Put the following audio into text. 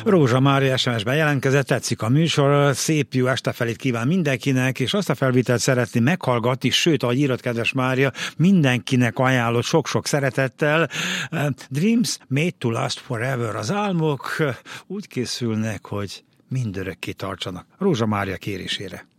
Rózsa Mária SMS-ben jelentkezett, tetszik a műsor, szép jó este felét kíván mindenkinek, és azt a felvételt szeretné meghallgatni, sőt, ahogy írott kedves Mária, mindenkinek ajánlott sok-sok szeretettel. Dreams made to last forever. Az álmok úgy készülnek, hogy mindörökké tartsanak. Rózsa Mária kérésére.